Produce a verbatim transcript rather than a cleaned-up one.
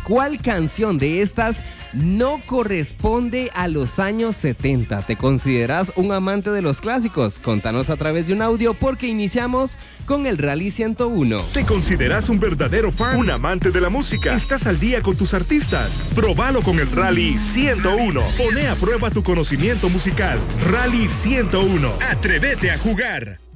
¿cuál canción de estas no corresponde a los años setenta? ¿Te consideras un amante de los clásicos? Contanos a través de un audio porque iniciamos con el Rally ciento uno. ¿Te consideras un verdadero fan? ¿Un amante de la música? ¿Estás al día con tus artistas? Probalo con el Rally ciento uno. Pone a prueba tu conocimiento musical. Rally ciento uno. Atrévete a jugar.